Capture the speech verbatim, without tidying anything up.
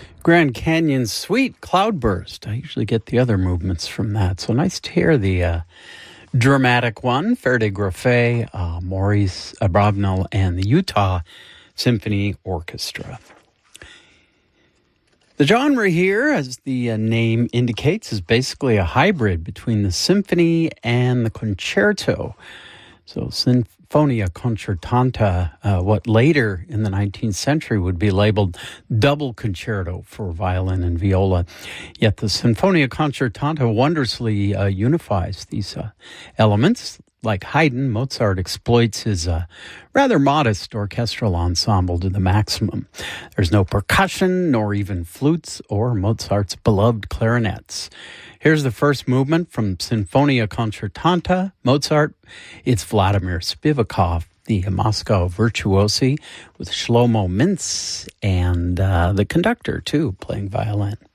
Grand Canyon Suite Cloudburst. I usually get the other movements from that. So nice to hear the uh, dramatic one. Fer de Graffet, uh, Maurice Abravanel, and the Utah Symphony Orchestra. The genre here, as the uh, name indicates, is basically a hybrid between the symphony and the concerto. So Sinfonia Concertanta, uh, what later in the nineteenth century would be labeled double concerto for violin and viola. Yet the Sinfonia Concertanta wondrously uh, unifies these uh, elements. Like Haydn, Mozart exploits his uh, rather modest orchestral ensemble to the maximum. There's no percussion, nor even flutes or Mozart's beloved clarinets. Here's the first movement from Sinfonia Concertanta, Mozart. It's Vladimir Spivakov, the Moscow virtuosi, with Shlomo Mintz and uh, the conductor, too, playing violin.